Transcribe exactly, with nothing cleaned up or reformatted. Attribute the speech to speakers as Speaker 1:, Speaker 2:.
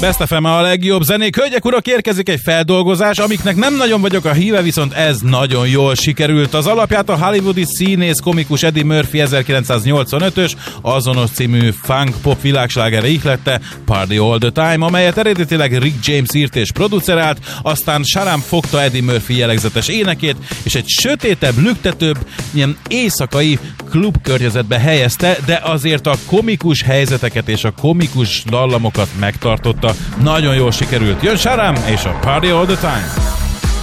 Speaker 1: Best ef em a legjobb zenék. Hölgyek, urak, érkezik egy feldolgozás, amiknek nem nagyon vagyok a híve, viszont ez nagyon jól sikerült. Az alapját a hollywoodi színész komikus Eddie Murphy ezerkilencszáznyolcvanötös azonos című funk pop világslágere ihlette, Party All The Time, amelyet eredetileg Rick James írt és producerált, aztán Sharam fogta Eddie Murphy jellegzetes énekét, és egy sötétebb, lüktetőbb, ilyen éjszakai klub környezetbe helyezte, de azért a komikus helyzeteket és a komikus dallamokat megtartotta. Nagyon jól sikerült. Jön Sharam és a Party All The Time.